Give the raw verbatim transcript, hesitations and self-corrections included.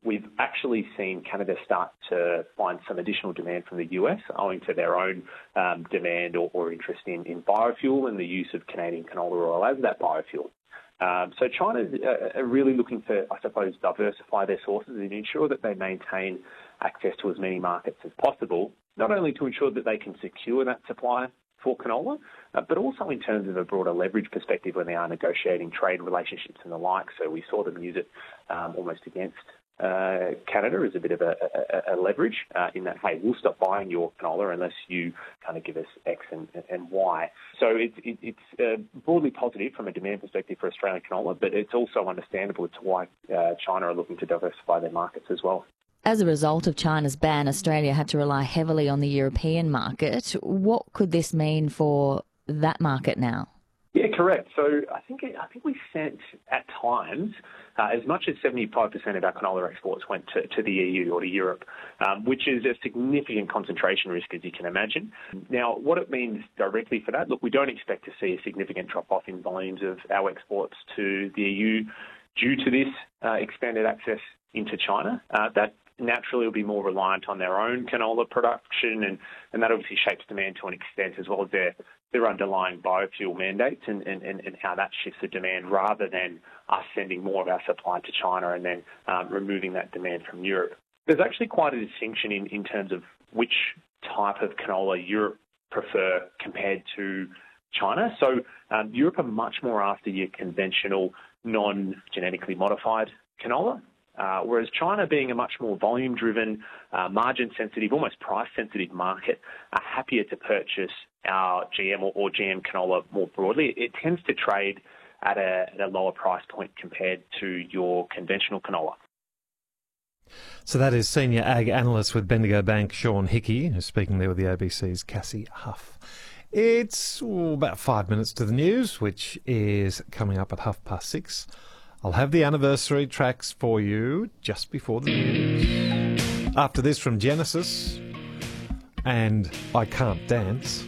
we've actually seen Canada start to find some additional demand from the U S owing to their own um, demand or, or interest in, in biofuel and the use of Canadian canola oil as that biofuel. Um, so China's uh, really looking to, I suppose, diversify their sources and ensure that they maintain access to as many markets as possible, not only to ensure that they can secure that supply for canola, uh, but also in terms of a broader leverage perspective when they are negotiating trade relationships and the like. So we saw them use it um, almost against uh, Canada as a bit of a, a, a leverage uh, in that, hey, we'll stop buying your canola unless you kind of give us X and, and Y. So it, it, it's uh, broadly positive from a demand perspective for Australian canola, but it's also understandable as to why uh, China are looking to diversify their markets as well. As a result of China's ban, Australia had to rely heavily on the European market. What could this mean for that market now? Yeah, correct. So I think I think we sent at times uh, as much as seventy-five percent of our canola exports went to, to the E U or to Europe, um, which is a significant concentration risk, as you can imagine. Now, what it means directly for that, look, we don't expect to see a significant drop-off in volumes of our exports to the E U due to this uh, expanded access into China. Uh, that naturally will be more reliant on their own canola production, and, and that obviously shapes demand to an extent, as well as their, their underlying biofuel mandates and, and, and how that shifts the demand, rather than us sending more of our supply to China and then um, removing that demand from Europe. There's actually quite a distinction in, in terms of which type of canola Europe prefer compared to China. So um, Europe are much more after your conventional, non-genetically modified canola. Uh, whereas China, being a much more volume-driven, uh, margin-sensitive, almost price-sensitive market, are happier to purchase our G M or, or G M canola more broadly. It tends to trade at a, at a lower price point compared to your conventional canola. So that is Senior Ag Analyst with Bendigo Bank, Sean Hickey, who's speaking there with the A B C's Cassie Huff. It's oh, about five minutes to the news, which is coming up at half past six. I'll have the anniversary tracks for you just before the news. After this, from Genesis and I Can't Dance.